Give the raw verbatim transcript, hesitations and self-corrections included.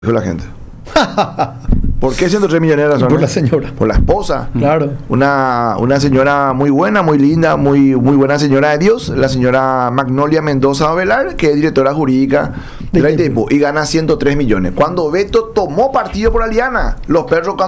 Dijo la gente. ¿Por qué ciento tres millones de razones? Por la señora. Por la esposa. Claro. Una, una señora muy buena, muy linda, muy, muy buena señora de Dios, la señora Magnolia Mendoza Velar, que es directora jurídica de la I T E P U, y gana ciento tres millones. Cuando Beto tomó partido por Aliana, los perros cuando